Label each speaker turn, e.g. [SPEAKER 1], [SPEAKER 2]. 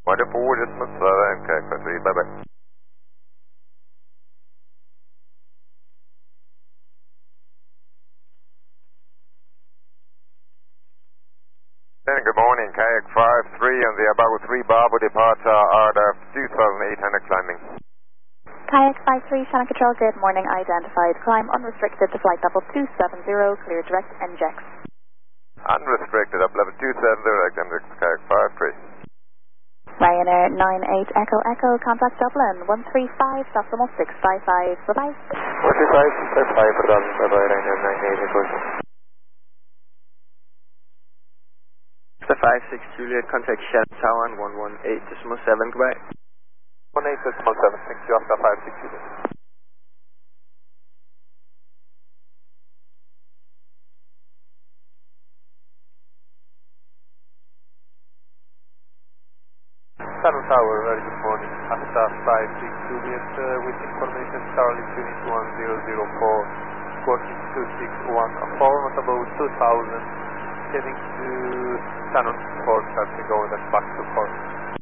[SPEAKER 1] Wonderful, just move slower, okay, quickly, bye-bye. Good morning, kayak 5-3 on the about 3 Bravo departure order 2800 climbing.
[SPEAKER 2] Kayak 5-3, channel control, good morning, identified. Climb unrestricted to flight level 270, clear direct NGEX.
[SPEAKER 1] Unrestricted up level 270, direct NGEX, kayak 5-3.
[SPEAKER 2] Ryanair 98 Echo Echo, contact Dublin 135, stop almost 655, bye-bye.
[SPEAKER 3] 135, 655 for Dublin, bye-bye, Ryanair 98 Echo.
[SPEAKER 4] 56 Juliet, contact Shannon Tower 118.7, goodbye.
[SPEAKER 1] 118.7, thank you, after 56 Juliet.
[SPEAKER 5] Shannon Tower, very good morning. After 56 Juliet, with information Charlie Unit 1004, squawking 2614, at about 2000, heading to Shannon Port, going back to port.